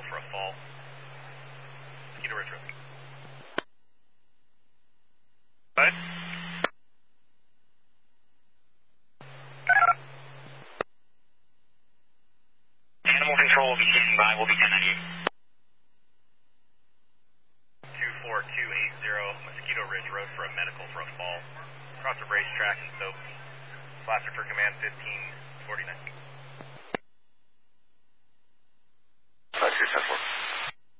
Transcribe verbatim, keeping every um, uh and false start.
for a fall. Mosquito Ridge Road. What? Animal control will be standing by. We'll be ten ninety-eight. two four two eight zero Mosquito Ridge Road for a medical for a fall. Across the racetrack and so. Blaster for command fifteen forty-nine.